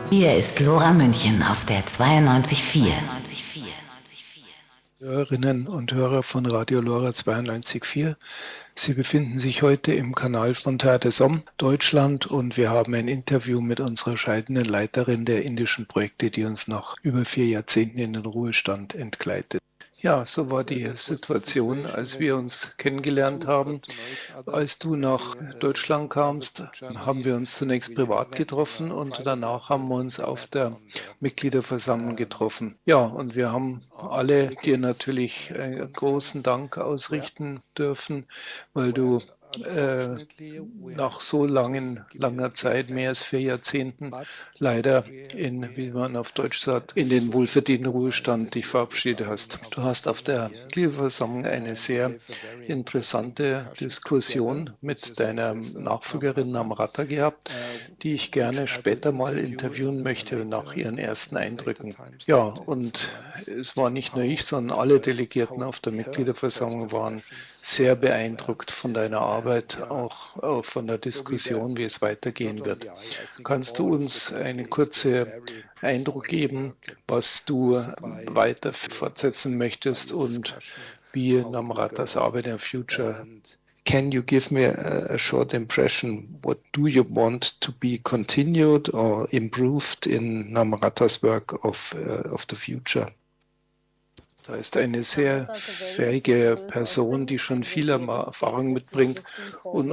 Hier ist Lora München auf der 92.4. Hörerinnen und Hörer von Radio Lora 92.4. Sie befinden sich heute im Kanal von Terre des Hommes Deutschland und wir haben ein Interview mit unserer scheidenden Leiterin der indischen Projekte, die uns nach über 4 Jahrzehnten in den Ruhestand entgleitet. Ja, so war die Situation, als wir uns kennengelernt haben. Als du nach Deutschland kamst, haben wir uns zunächst privat getroffen und danach haben wir uns auf der Mitgliederversammlung getroffen. Ja, und wir haben alle dir natürlich großen Dank ausrichten dürfen, weil du nach so langer Zeit, mehr als 4 Jahrzehnten, leider wie man auf Deutsch sagt, in den wohlverdienten Ruhestand dich verabschiedet hast. Du hast auf der Mitgliederversammlung eine sehr interessante Diskussion mit deiner Nachfolgerin Namrata gehabt, die ich gerne später mal interviewen möchte nach ihren ersten Eindrücken. Ja, und es war nicht nur ich, sondern alle Delegierten auf der Mitgliederversammlung waren sehr beeindruckt von deiner Arbeit, auch von der Diskussion, wie es weitergehen wird. Kannst du uns einen kurzen Eindruck geben, was du weiter fortsetzen möchtest und wie Namratas Arbeit in Future? Can you give me a short impression? What do you want to be continued or improved in Namrata's work of the future? Da ist eine sehr fähige Person, die schon viel Erfahrung mitbringt und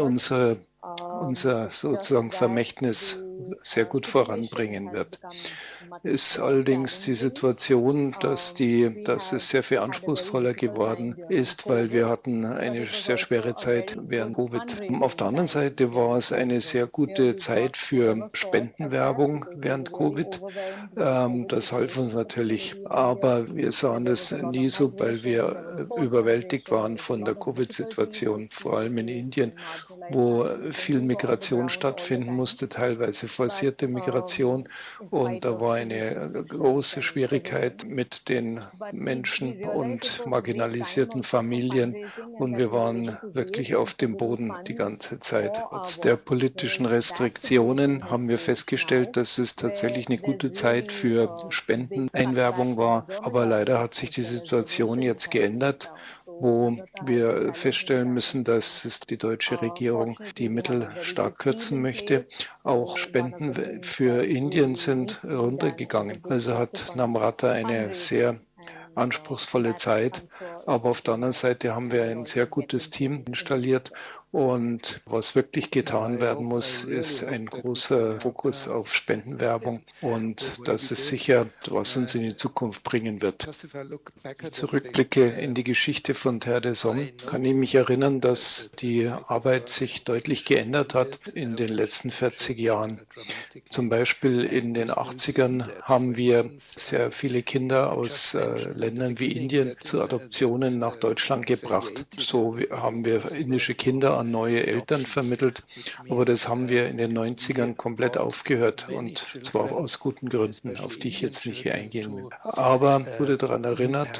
unser sozusagen Vermächtnis sehr gut voranbringen wird. Ist allerdings die Situation, dass es sehr viel anspruchsvoller geworden ist, weil wir hatten eine sehr schwere Zeit während Covid. Auf der anderen Seite war es eine sehr gute Zeit für Spendenwerbung während Covid. Das half uns natürlich, aber wir sahen es nie so, weil wir überwältigt waren von der Covid-Situation, vor allem in Indien, wo viel Migration stattfinden musste, teilweise forcierte Migration. Und da war eine große Schwierigkeit mit den Menschen und marginalisierten Familien. Und wir waren wirklich auf dem Boden die ganze Zeit. Trotz der politischen Restriktionen haben wir festgestellt, dass es tatsächlich eine gute Zeit für Spendeneinwerbung war. Aber leider hat sich die Situation jetzt geändert, wo wir feststellen müssen, dass es die deutsche Regierung die Mittel stark kürzen möchte. Auch Spenden für Indien sind runtergegangen. Also hat Namrata eine sehr anspruchsvolle Zeit. Aber auf der anderen Seite haben wir ein sehr gutes Team installiert. Und was wirklich getan werden muss, ist ein großer Fokus auf Spendenwerbung. Und das ist sicher, was uns in die Zukunft bringen wird. Wenn ich zurückblicke in die Geschichte von Terre des Hommes, kann ich mich erinnern, dass die Arbeit sich deutlich geändert hat in den letzten 40 Jahren. Zum Beispiel in den 80ern haben wir sehr viele Kinder aus Ländern wie Indien zu Adoptionen nach Deutschland gebracht. So haben wir indische Kinder an neue Eltern vermittelt, aber das haben wir in den 90ern komplett aufgehört und zwar aus guten Gründen, auf die ich jetzt nicht hier eingehen will. Aber ich wurde daran erinnert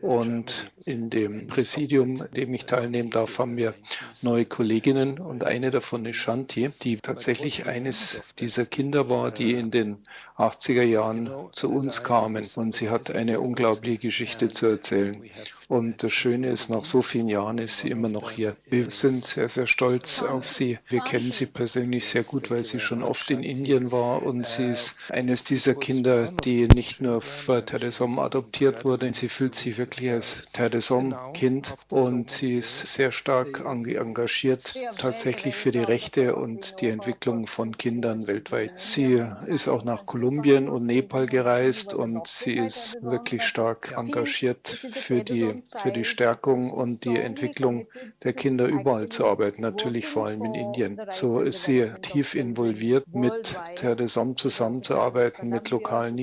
und in dem Präsidium, in dem ich teilnehmen darf, haben wir neue Kolleginnen und eine davon ist Shanti, die tatsächlich eines dieser Kinder war, die in den 80er Jahren zu uns kamen und sie hat eine unglaubliche Geschichte zu erzählen. Und das Schöne ist, nach so vielen Jahren ist sie immer noch hier. Wir sind sehr, sehr stolz auf sie. Wir kennen sie persönlich sehr gut, weil sie schon oft in Indien war und sie ist eines dieser Kinder, die nicht nur für Terre des Hommes adoptiert wurde. Sie fühlt sich wirklich als Terre des Hommes Kind und sie ist sehr stark engagiert tatsächlich für die Rechte und die Entwicklung von Kindern weltweit. Sie ist auch nach Kolumbien und Nepal gereist und sie ist wirklich stark engagiert für die Stärkung und die Entwicklung der Kinder überall zu arbeiten, natürlich vor allem in Indien. So ist sie tief involviert, mit Terre des Hommes zusammenzuarbeiten, mit lokalen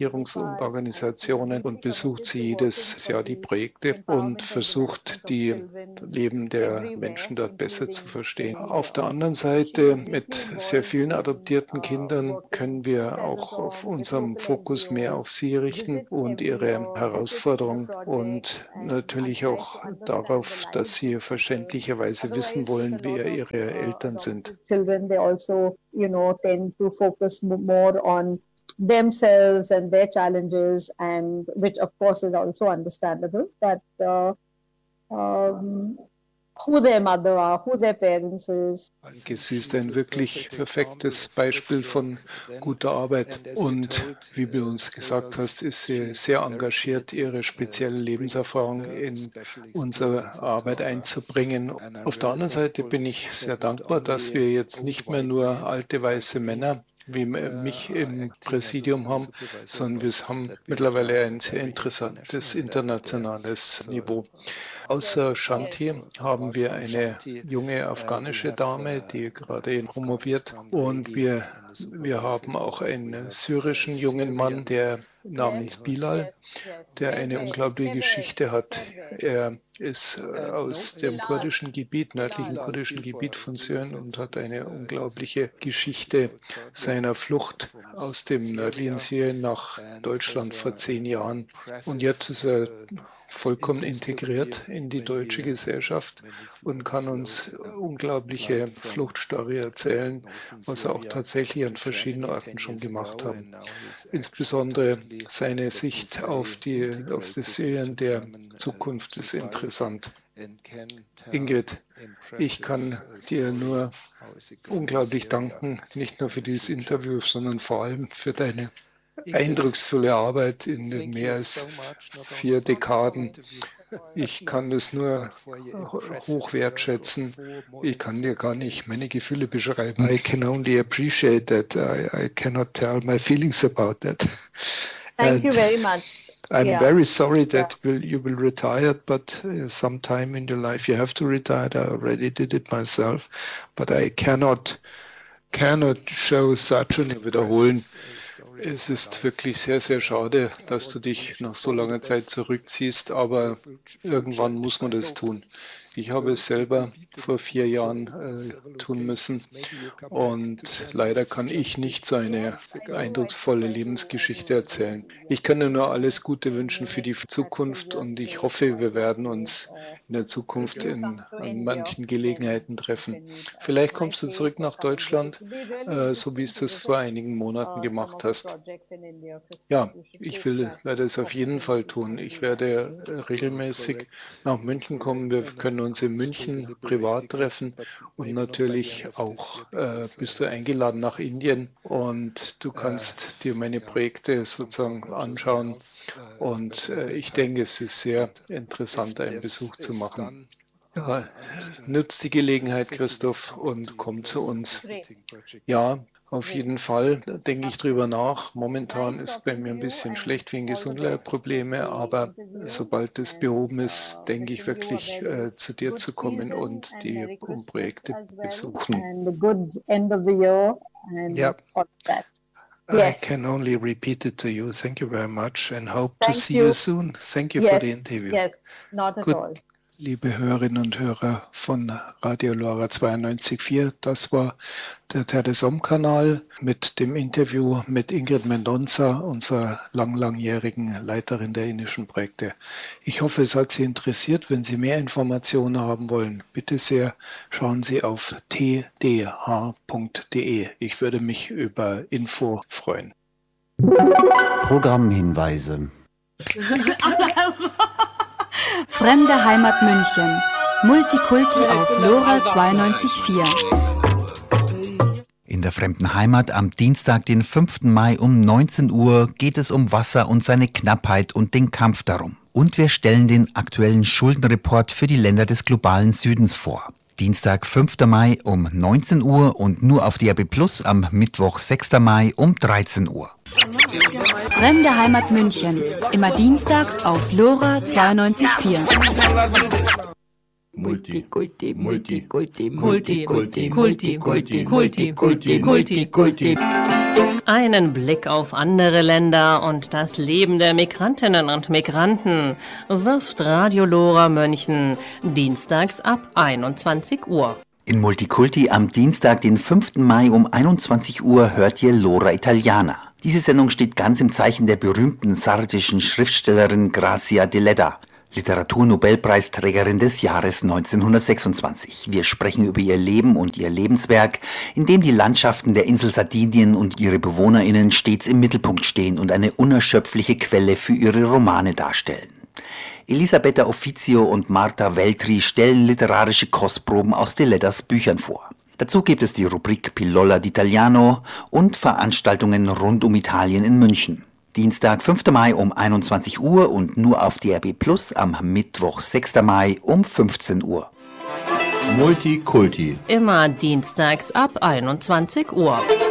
Nichtregierungsorganisationen und besucht sie jedes Jahr die Projekte und versucht, die Leben der Menschen dort besser zu verstehen. Auf der anderen Seite, mit sehr vielen adoptierten Kindern können wir auch auf unserem Fokus mehr auf sie richten und ihre Herausforderungen und natürlich auch darauf, dass sie verständlicherweise wissen wollen, wer ihre Eltern sind. Children, they also, tend to focus more on themselves and their challenges, and which of course is also understandable, but who their mother are, who their parents is. Sie ist ein wirklich perfektes Beispiel von guter Arbeit und wie du uns gesagt hast, ist sie sehr engagiert, ihre spezielle Lebenserfahrung in unsere Arbeit einzubringen. Auf der anderen Seite bin ich sehr dankbar, dass wir jetzt nicht mehr nur alte weiße Männer wie mich im Präsidium haben, sondern wir haben mittlerweile ein sehr interessantes internationales Niveau. Außer Shanti haben wir eine junge afghanische Dame, die gerade promoviert, und wir haben auch einen syrischen jungen Mann, der namens Bilal, der eine unglaubliche Geschichte hat. Er ist aus dem kurdischen Gebiet, nördlichen kurdischen Gebiet von Syrien, und hat eine unglaubliche Geschichte seiner Flucht aus dem nördlichen Syrien nach Deutschland vor 10 Jahren. Und jetzt ist er vollkommen integriert in die deutsche Gesellschaft und kann uns unglaubliche Fluchtstory erzählen, was er auch tatsächlich an verschiedenen Orten schon gemacht hat. Insbesondere seine Sicht auf das Syrien der Zukunft ist interessant. Ingrid, ich kann dir nur unglaublich danken, nicht nur für dieses Interview, sondern vor allem für deine eindrucksvolle Arbeit in den mehr als 4 Dekaden. Ich kann das nur hoch wertschätzen. Ich kann dir gar nicht meine Gefühle beschreiben. I can only appreciate that. I cannot tell my feelings about that. Thank you very much. I'm very sorry that you will retire, but sometime in your life you have to retire. I already did it myself, but I cannot show such an wiederholen. Es ist wirklich sehr, sehr schade, dass du dich nach so langer Zeit zurückziehst, aber irgendwann muss man das tun. Ich habe es selber vor 4 Jahren tun müssen und leider kann ich nicht so eine eindrucksvolle Lebensgeschichte erzählen. Ich kann dir nur alles Gute wünschen für die Zukunft und ich hoffe, wir werden uns in der Zukunft an manchen Gelegenheiten treffen. Vielleicht kommst du zurück nach Deutschland, so wie es das vor einigen Monaten gemacht hast. Ja, ich werde es auf jeden Fall tun. Ich werde regelmäßig nach München kommen. Wir können uns in München privat treffen und natürlich auch bist du eingeladen nach Indien und du kannst dir meine Projekte sozusagen anschauen und ich denke, es ist sehr interessant, einen Besuch zu machen. Ja, nutzt die Gelegenheit, Christoph, und komm zu uns. Ja, auf jeden Fall denke ich drüber nach. Momentan ist bei mir ein bisschen schlecht wegen Gesundheitsprobleme, aber sobald das behoben ist, denke ich wirklich zu dir zu kommen und die Projekte besuchen. Ja. I can only repeat it to you. Thank you very much and hope to see you soon. Thank you for the interview. Yes, not at all. Liebe Hörerinnen und Hörer von Radio LoRa 92.4, das war der Terre des Hommes-Kanal mit dem Interview mit Ingrid Mendonca, unserer langjährigen Leiterin der indischen Projekte. Ich hoffe, es hat Sie interessiert. Wenn Sie mehr Informationen haben wollen, bitte sehr schauen Sie auf tdh.de. Ich würde mich über Info freuen. Programmhinweise. Fremde Heimat München. Multikulti auf LoRa 92.4. In der fremden Heimat am Dienstag, den 5. Mai um 19 Uhr geht es um Wasser und seine Knappheit und den Kampf darum. Und wir stellen den aktuellen Schuldenreport für die Länder des globalen Südens vor. Dienstag, 5. Mai um 19 Uhr und nur auf DAB+ am Mittwoch, 6. Mai um 13 Uhr. Fremde Heimat München. Immer dienstags auf LoRa 92.4. Multikulti, Multikulti, Multikulti, Multikulti, Multikulti, Multikulti. Einen Blick auf andere Länder und das Leben der Migrantinnen und Migranten wirft Radio LoRa München dienstags ab 21 Uhr. In Multikulti am Dienstag, den 5. Mai um 21 Uhr hört ihr LoRa Italiana. Diese Sendung steht ganz im Zeichen der berühmten sardischen Schriftstellerin Grazia Deledda. Literaturnobelpreisträgerin des Jahres 1926. Wir sprechen über ihr Leben und ihr Lebenswerk, in dem die Landschaften der Insel Sardinien und ihre BewohnerInnen stets im Mittelpunkt stehen und eine unerschöpfliche Quelle für ihre Romane darstellen. Elisabetta Officio und Marta Veltri stellen literarische Kostproben aus de Ledders Büchern vor. Dazu gibt es die Rubrik Pillola d'Italiano und Veranstaltungen rund um Italien in München. Dienstag, 5. Mai um 21 Uhr und nur auf DRB Plus am Mittwoch, 6. Mai um 15 Uhr. Multikulti. Immer dienstags ab 21 Uhr.